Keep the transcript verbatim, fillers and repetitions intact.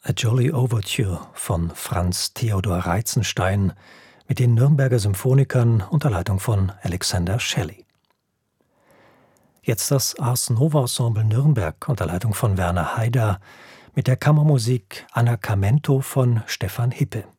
A Jolly Overture von Franz Theodor Reitzenstein mit den Nürnberger Symphonikern unter Leitung von Alexander Shelley. Jetzt das Ars Nova Ensemble Nürnberg unter Leitung von Werner Haider mit der Kammermusik Annacamento von Stefan Hippe.